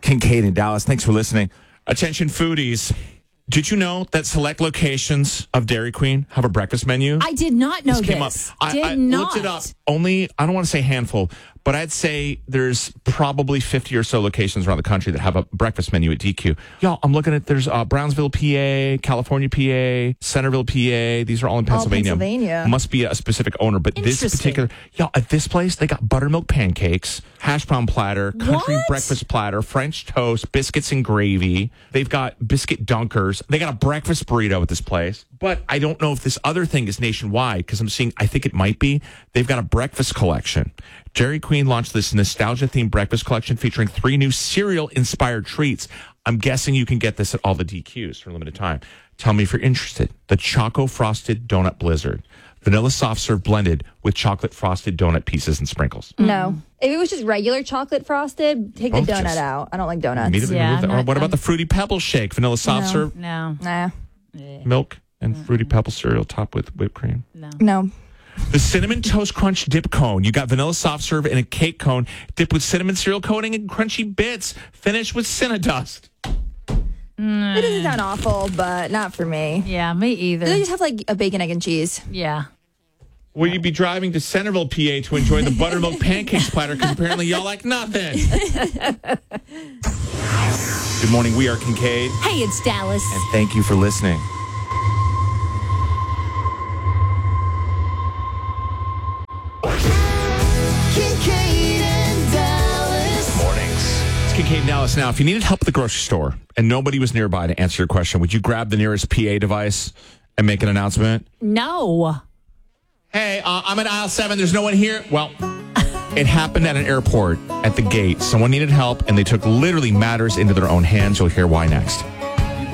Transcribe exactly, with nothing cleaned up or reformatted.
Kincaid in Dallas. Thanks for listening. Attention foodies. Did you know that select locations of Dairy Queen have a breakfast menu? I did not know this. this. Came up. I, did I not. looked it up. Only, I don't want to say handful, but I'd say there's probably fifty or so locations around the country that have a breakfast menu at D Q. Y'all, I'm looking at, there's uh, Brownsville, P A, California, P A, Centerville, P A. These are all in Pennsylvania. All Pennsylvania. Must be a specific owner, but this particular, y'all, at this place, they got buttermilk pancakes, hash brown platter, country What? breakfast platter, French toast, biscuits and gravy. They've got biscuit dunkers. They got a breakfast burrito at this place. But I don't know if this other thing is nationwide because I'm seeing, I think it might be. They've got a breakfast collection. Dairy Queen launched this nostalgia-themed breakfast collection featuring three new cereal-inspired treats. I'm guessing you can get this at all the D Qs for a limited time. Tell me if you're interested. The Choco Frosted Donut Blizzard. Vanilla soft serve blended with chocolate frosted donut pieces and sprinkles. No. If it was just regular chocolate frosted, take Both the donut just- out. I don't like donuts. Immediately Yeah, remove that. Or not- what about I'm- the Fruity Pebbles shake? Vanilla soft No. serve, No, Nah. milk, and Fruity Pebbles cereal topped with whipped cream. no. No. The Cinnamon Toast Crunch dip cone. You got vanilla soft serve and a cake cone dipped with cinnamon cereal coating and crunchy bits. Finished with Cinnadust. It doesn't sound awful, but not for me. Yeah, me They either. just have like a bacon, egg, and cheese. Yeah. Will you be driving to Centerville, P A to enjoy the buttermilk pancakes platter? Because apparently y'all like nothing. Good morning. We are Kincaid. Hey, it's Dallas. And thank you for listening. Kincaid and Dallas. Mornings. It's Kincaid and Dallas. Now, if you needed help at the grocery store and nobody was nearby to answer your question, would you grab the nearest P A device and make an announcement? No. Hey, uh, I'm at aisle seven. There's no one here. Well, it happened at an airport at the gate. Someone needed help, and they took literally matters into their own hands. You'll hear why next.